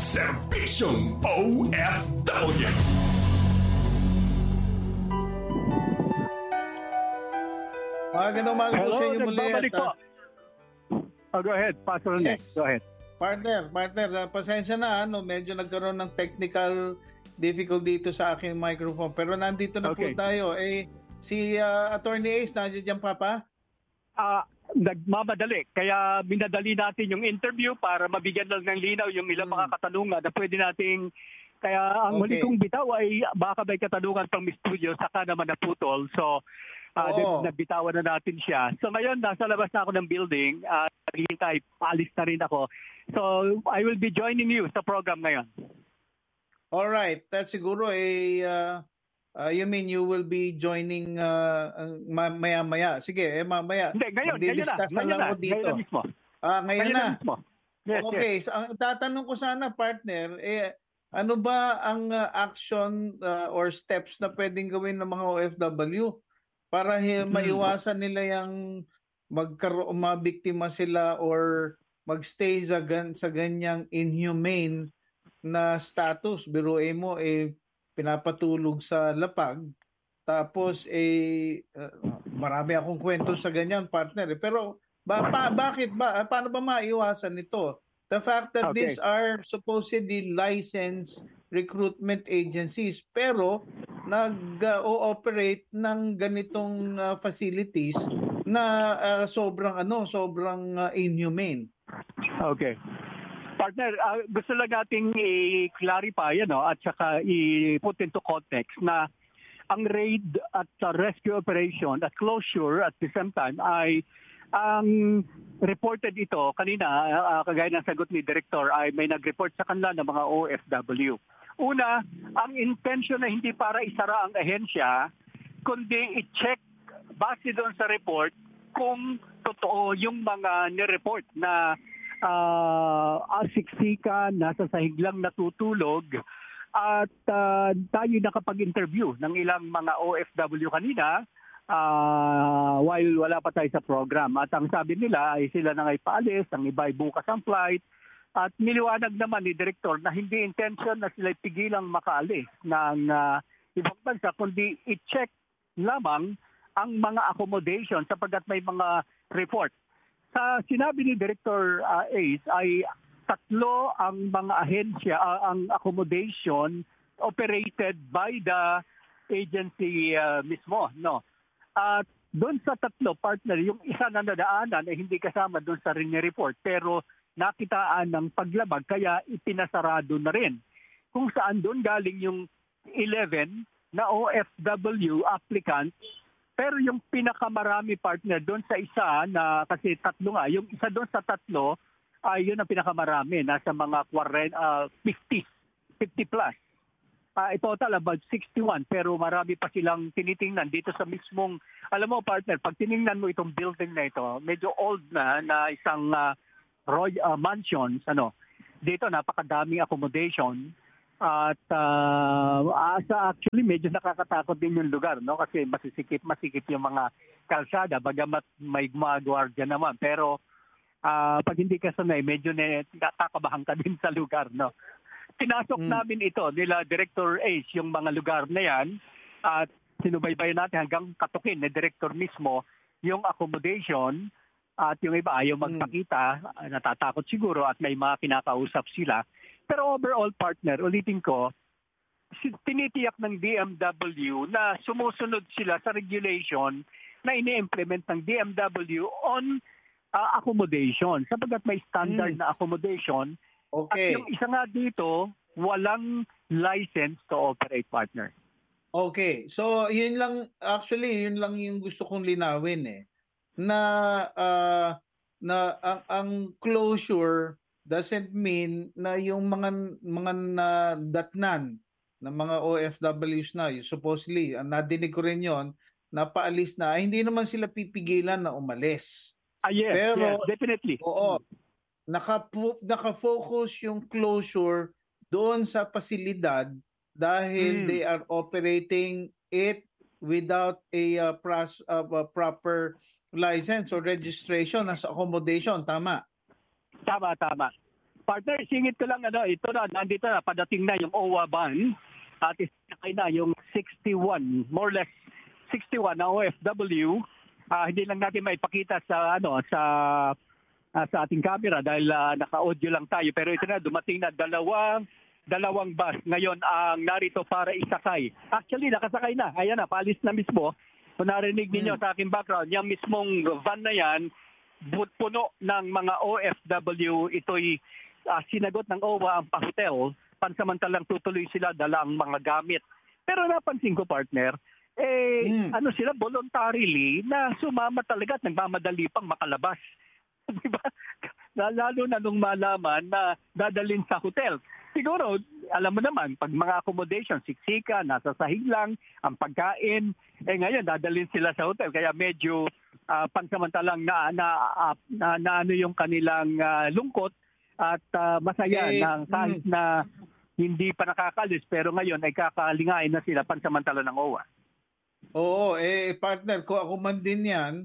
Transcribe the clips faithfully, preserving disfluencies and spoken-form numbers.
Serbisyong O F W. Magandang umaga po sa inyo muli. Nagbabalik po. Oh, go ahead, Pastor Nick. Yes. Go ahead. Partner, partner, uh, pasensya na, ano, medyo nagkaroon ng technical difficulty dito sa aking microphone. Pero nandito na Okay. po tayo. Eh, si uh, Attorney Ace, nandiyan dyan pa pa? Ah, nagmamadali. Kaya binadali natin yung interview para mabigyan lang ng linaw yung ilang Hmm. mga katanungan na pwede nating. Kaya ang huli Okay. kong bitaw ay baka may katanungan pang Miss Studio saka naman naputol. So, ah, Oo. nagbitawan na natin siya. So ngayon, nasa labas na ako ng building. Uh, naghihintay, paalis na rin ako. So, I will be joining you sa program ngayon. All right. That's siguro eh, uh, uh, you mean you will be joining uh, uh, ma- maya-maya. Sige, eh, mamaya. Hindi, ngayon, ngayon na. Magdi-discuss na Ngayon lang na, ako dito. ngayon na mismo. Ah, ngayon, Ngayon na. na mismo. Yes, Okay, yes. so ang tatanong ko sana, partner, eh ano ba ang uh, action uh, or steps na pwedeng gawin ng mga O F W para hi- Hmm. maiwasan nila yung magkaroon mabiktima sila or magstay sa gan sa ganyang inhumane na status. Biruin mo eh pinapatulog sa lapag, tapos eh uh, marami akong kwento sa ganyan, partner. Eh. Pero ba, pa, bakit ba? Ah, Paano ba maiwasan ito? The fact that Okay. these are supposedly licensed recruitment agencies pero nag-ooperate ng ganitong uh, facilities na uh, sobrang ano, sobrang uh, inhumane. Okay. Partner, ah, gusto lang nating i-clarify ano, at saka i-put into context na ang raid at sa rescue operation at closure at the same time ay ang reported ito kanina, uh, kagaya ng sagot ni Director, ay may nag-report sa kanila ng mga O F W. Una, ang intention na hindi para isara ang ahensya, kundi i-check base doon sa report kung totoo yung mga nireport na uh, asiksikan, nasa sahig lang natutulog, at uh, tayo nakapag-interview ng ilang mga O F W kanina uh, while wala pa tayo sa program. At ang sabi nila ay sila na ngay paalis, ang iba ay bukas ang flight. At niliwanag naman ni Director na hindi intention na sila pigilang makaalis ng uh, ibang bansa, kundi i-check lamang ang mga accommodation sapagkat may mga report. Sa sinabi ni Director uh, Ace ay tatlo ang mga ahensya, uh, ang accommodation operated by the agency uh, mismo. No? At doon sa tatlo, partner, yung isa na nadaanan ay hindi kasama doon sa rin report pero nakitaan ng paglabag kaya ipinasarado na rin. Kung saan doon galing yung eleven na O F W applicant, pero yung pinakamarami, partner, doon sa isa na kasi tatlo nga, yung isa doon sa tatlo ay yun ang pinakamarami, nasa mga forty, uh, fifty, fifty plus. Uh, total about sixty-one pero marami pa silang tinitingnan dito sa mismong, alam mo partner, pag tiningnan mo itong building na ito, medyo old na na isang uh, Roy uh, mansions, ano. Dito napakadaming accommodation at uh, asa actually medyo nakakatakot din yung lugar, no, kasi masisikip masikip yung mga kalsada bagamat may gumagwardiya naman pero uh, pag hindi ka sanay medyo nakakabahan ka din sa lugar, no. Pinasok mm. namin ito nila Director Ace yung mga lugar na yan at sinubaybayan natin hanggang katukin ni Director mismo yung accommodation at yung iba ayaw magpakita, mm. natatakot siguro at may mga kinakausap sila. Pero overall, partner, ulitin ko, tinitiyak ng D M W na sumusunod sila sa regulation na ini-implement ng D M W on uh, accommodation. Sapagkat may standard mm. na accommodation. Okay. At yung isa nga dito, walang license to operate, partner. Okay. So, yun lang, actually, yun lang yung gusto kong linawin eh. Na, uh, na ang, ang closure doesn't mean na yung mga mga nadatnan ng mga O F Ws na, supposedly, nadinig ko rin yun, napaalis na, ay, hindi naman sila pipigilan na umalis. Ah, yes, Pero, yes, definitely. Oo. Naka, naka-focus yung closure doon sa pasilidad dahil mm. they are operating it without a uh, pras, uh, proper license or registration as accommodation. Tama? Tama, tama. Partner, singit ko lang, ano, ito na, nandito na, padating na yung O W A ban at isakay na yung sixty-one, more or less sixty-one na O F W. Uh, hindi lang natin maipakita sa, ano, sa uh, sa ating camera dahil uh, naka-audio lang tayo. Pero ito na, dumating na dalawang, dalawang bus. Ngayon ang narito para isakay. Actually, nakasakay na. Ayan na, paalis na mismo. Kung narinig ninyo hmm. sa aking background, yung mismong van na yan, puno ng mga O F W. Ito'y uh, sinagot ng O W A ang pa-hotel. Pansamantalang tutuloy sila, dala ang mga gamit. Pero napansin ko, partner, eh, mm. ano sila, voluntarily na sumama talaga at nagmamadali pang makalabas. Diba? Lalo na nung malaman na dadalhin sa hotel. Siguro, alam mo naman, pag mga accommodation, siksika, nasa sahig lang, ang pagkain, eh ngayon, dadalhin sila sa hotel. Kaya medyo uh, pansamantalang na, na, uh, na, na ano yung kanilang uh, lungkot at uh, masaya eh, na kahit mm. na hindi pa nakakalis, pero ngayon ay kakalingain na sila pansamantala ng O W A. Oo, eh partner ko, ako man din yan,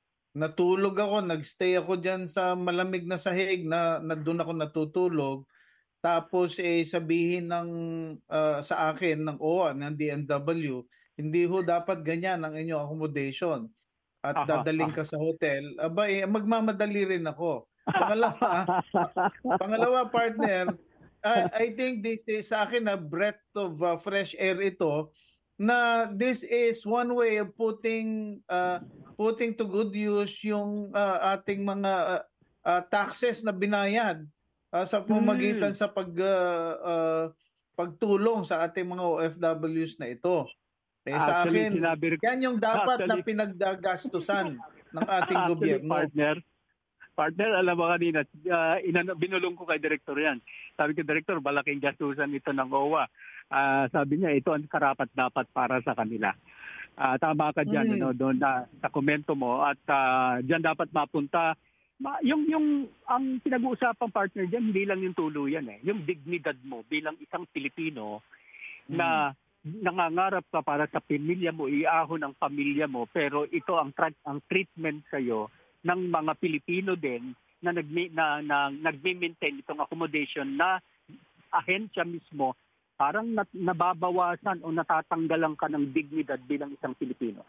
natulog ako, nagstay ako dyan sa malamig na sahig, na, na doon ako natutulog. Tapos eh sabihin ng uh, sa akin ng O W A, ng D M W, hindi ho dapat ganyan ang inyong accommodation at aha, dadaling ka sa hotel. Aba, eh, magmamadali rin ako. Pangalawa, pangalawa partner, I, I think this is sa akin a breath of uh, fresh air ito, na this is one way of putting uh, putting to good use yung uh, ating mga uh, uh, taxes na binayad uh, sa pamamagitan hmm. sa pag uh, uh, pagtulong sa ating mga O F Ws na ito. Eh, sa actually, akin, sinabi, yan yung dapat actually, na pinagdagastusan ng ating gobyerno. Partner, Partner, alam mo kanina, uh, inano, binulong ko kay Director yan. Sabi ko, Director, malaking gastusan ito ng O W A. Uh, sabi niya, ito ang karapat-dapat para sa kanila. Uh, tama ka dyan, mm. ano, doon na, sa komento mo. At uh, dyan dapat mapunta. Ma, yung, yung, ang pinag-uusapang partner dyan, hindi lang yung tuluyan. Eh. Yung dignidad mo bilang isang Pilipino mm. na nangangarap ka para sa pamilya mo, iahon ang pamilya mo, pero ito ang, tra- ang treatment sa'yo ng mga Pilipino din na, nag, na, na nag-maintain itong accommodation na ahensya mismo, parang nat, nababawasan o natatanggalan ka ng dignidad bilang isang Pilipino.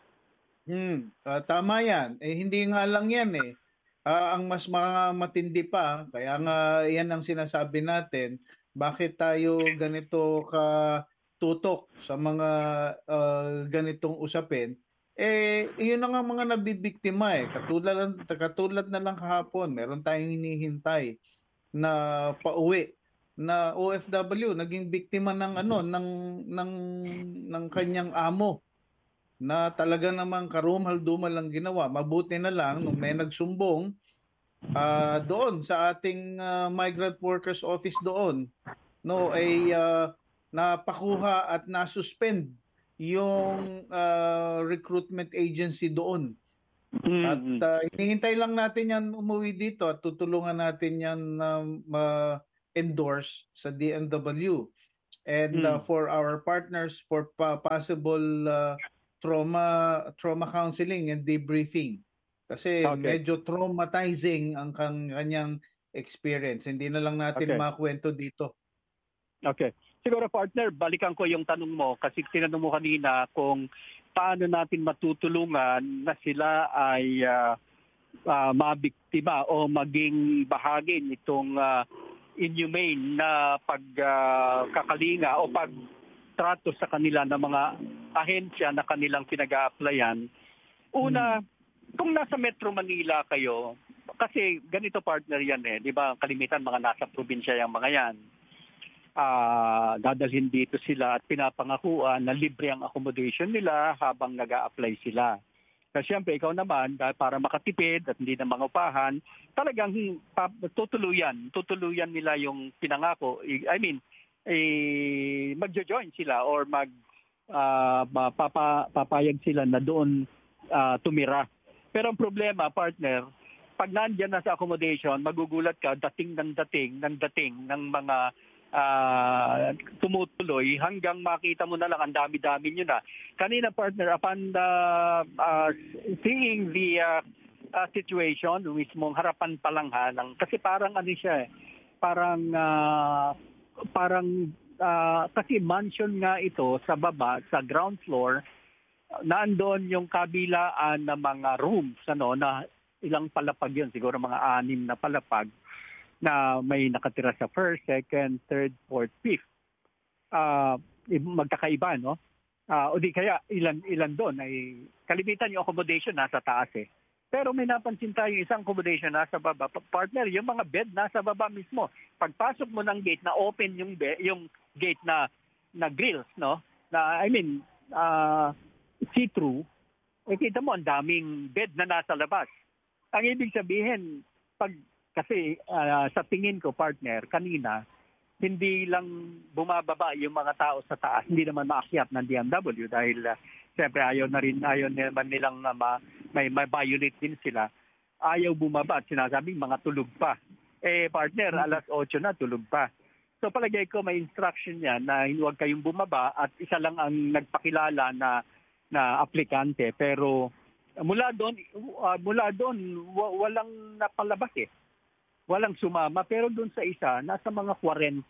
Hmm, uh, tama yan. Eh, hindi nga lang yan eh. Uh, ang mas mga matindi pa, kaya nga yan ang sinasabi natin, bakit tayo ganito ka tutok sa mga uh, ganitong usapin? Eh, yun na nga mga nabibiktima eh. Katulad, katulad na lang kahapon, meron tayong hinihintay na pauwi na O F W, naging biktima ng ano, ng ng ng kanyang amo na talaga namang karumal-dumal lang ginawa. Mabuti na lang nung may nagsumbong uh, doon sa ating uh, migrant workers office doon, no, ay uh, napakuha at nasuspend yung uh, recruitment agency doon. Mm-hmm. At uh, hinihintay lang natin yan umuwi dito at tutulungan natin yan na uh, endorse sa D M W. And uh, mm. for our partners for pa- possible uh, trauma trauma counseling and debriefing. Kasi okay. medyo traumatizing ang kang, kanyang experience. Hindi na lang natin okay. makwento dito. Okay. Siguro partner, balikan ko yung tanong mo kasi tinanong mo kanina kung paano natin matutulungan na sila ay uh, uh, mabiktima o maging bahagi nitong uh, inhumane na pagkakalinga uh, o pagtrato sa kanila ng mga ahensya na kanilang pinag-a-applyan. Una, hmm. kung nasa Metro Manila kayo, kasi ganito partner yan eh, di ba? Kalimitan mga nasa probinsya yung mga yan. Uh, dadalhin dito sila at pinapangakuan na libre ang accommodation nila habang nag-a-apply sila. Kasi siyempre, ikaw naman, para makatipid at hindi na mangupahan, talagang tutuluyan, tutuluyan nila yung pinangako. I mean, eh, magjo-join sila or mag uh, papa, papayag sila na doon uh, tumira. Pero ang problema, partner, pag nandyan na sa accommodation, magugulat ka, dating ng dating, ng dating ng mga Uh, tumutuloy hanggang makita mo na lang ang dami-dami nyo na. Kanina partner, upon uh, uh, seeing the uh, uh, situation, mismong harapan pa lang ha, lang, kasi parang ano siya eh, parang ah, parang ah, kasi mansion nga ito sa baba, sa ground floor, nandoon yung kabilaan ng mga rooms, ano, na ilang palapag yun, siguro mga anim na palapag na may nakatira sa first, second, third, fourth, fifth. Ah, magkakaiba, no? Ah, o di kaya ilan ilan doon ay kalimitan yung accommodation nasa taas eh. Pero may napansin tayo isang accommodation nasa baba. Pa- Partner, yung mga bed nasa baba mismo. Pagpasok mo ng gate na open yung be- yung gate na na grills, no? Na I mean, ah, see-through. Eh, kita mo ang daming bed na nasa labas. Ang ibig sabihin, pag kasi ah, sa tingin ko, partner, kanina hindi lang bumababa yung mga tao sa taas, hindi naman maakyat ng D M W dahil uh, siyempre ayaw na rin, ayaw naman nilang uh, ma, may, may violate din sila. Ayaw bumaba at sinasabing mga tulog pa. Eh partner, alas otso na tulog pa. So palagay ko may instruction yan na huwag kayong bumaba at isa lang ang nagpakilala na na aplikante pero mula doon uh, mula doon wa- walang napalabas eh. Walang sumama, pero doon sa isa, nasa mga forty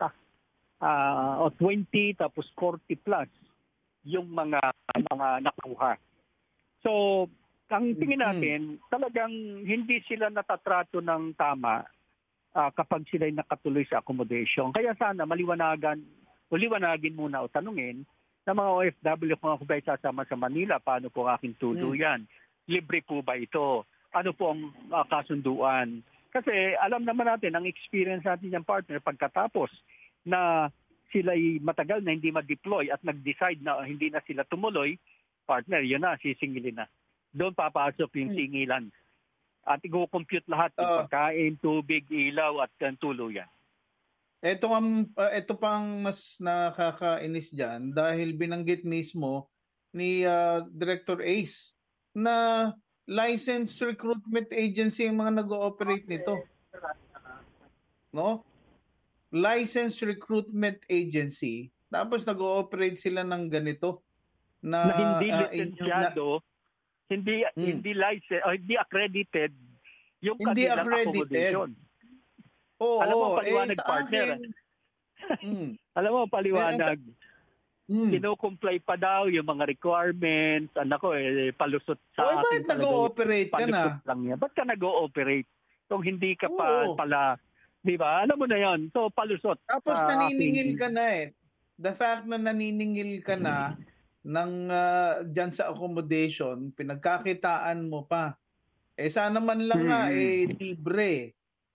ah, o twenty tapos forty plus yung mga mga nakuha. So, ang tingin natin, talagang hindi sila natatrato ng tama ah, kapag sila nakatuloy sa accommodation. Kaya sana maliwanagan, o liwanagin muna o tanungin ng mga O F W kung ako ba'y sasama sa Manila, paano po ang aking tuluyan? Libre po ba ito? Ano po ang ah, kasunduan? Kasi alam naman natin, ang experience natin ng partner pagkatapos na sila'y matagal na hindi ma-deploy at nag-decide na hindi na sila tumuloy, partner, yun na, sisingilin na. Doon papasok yung singilan. At i-compute lahat yung Oo. pagkain, tubig, ilaw at ang tuluyan. Ito ang uh, ito pang mas nakakainis diyan dahil binanggit mismo ni uh, Director Ace na licensed recruitment agency ang mga nag-ooperate nito. No? Licensed recruitment agency. Tapos nag-ooperate sila ng ganito na, Na hindi uh, lisensyado, hindi Hmm. hindi license, o hindi accredited yung Hindi kanilang accredited. accommodation. Oo, Alam mo, oo. paliwanag, sa partner. akin, mm, Alam mo, paliwanag. mm. Kino-comply pa daw yung mga requirements. Anak ko, eh, palusot sa Oy, akin bakit talaga. nag-ooperate ka na? Palusot lang yan. Ba't ka nag-ooperate? Kung hindi ka pa Oo. pala, di ba? Alam mo na yan. So, palusot. Tapos sa naniningil aking- ka na eh. The fact na naniningil ka na ng ah, dyan sa accommodation, pinagkakitaan mo pa. Eh sana man lang nga Mhm. eh libre,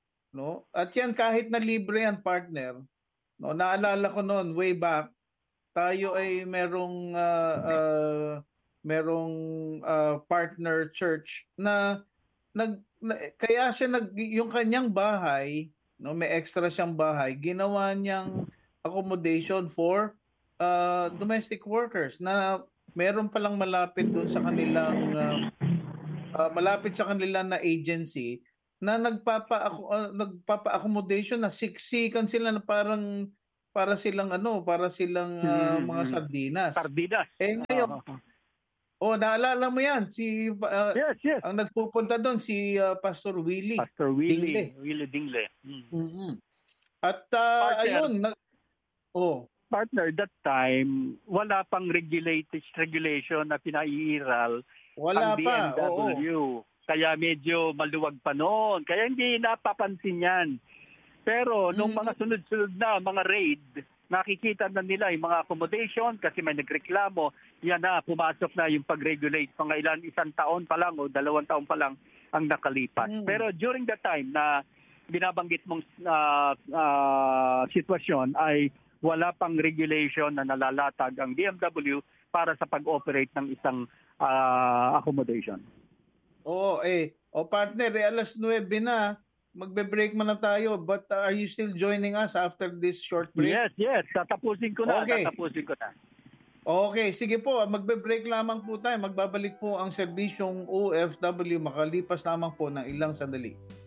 no? At yan kahit na libre yan, partner, no? Naalala ko noon way back, tayo ay merong ah, ah, merong ah, partner church na nag na- kaya siya nag yung kanyang bahay, no, may extra siyang bahay, ginawa niyang accommodation for uh, domestic workers na meron palang malapit doon sa kanilang uh, uh, malapit sa kanila na agency na nagpapa uh, nagpapa-accommodation na siksikan sila na parang para silang ano, para silang uh, mga Mhm. sardinas. Sardinas. Eh ngayon, Oo. oh, naalala mo yan, si uh, Yes, yes. ang nagpupunta doon si uh, Pastor Willie Pastor Willie. Dingle. Willie Dingle. Mm. Mhm. At uh, Partner. ayun, nag oh, Partner, that time, wala pang regulated regulation na pinaiiral wala ang pa. D M Oo. W. Kaya medyo maluwag pa noon. Kaya hindi napapansin yan. Pero nung Mm. mga sunod-sunod na mga raid, nakikita na nila yung mga accommodation kasi may nagreklamo, yan na, pumasok na yung pag-regulate. Mga ilan, isang taon pa lang o dalawang taon pa lang ang nakalipas. Mm. Pero during that time na binabanggit mong ah, ah, sitwasyon ay wala pang regulation na nalalatag ang D M W para sa pag-operate ng isang ah, accommodation. Oo, eh. O partner, eh, alas nuwebe na. Magbe-break man na tayo. But uh, are you still joining us after this short break? Yes, yes. Tatapusin ko na. Okay. Tatapusin ko na. Okay, sige po. Magbe-break lamang po tayo. Magbabalik po ang serbisyong O F W makalipas lamang po ng ilang sandali.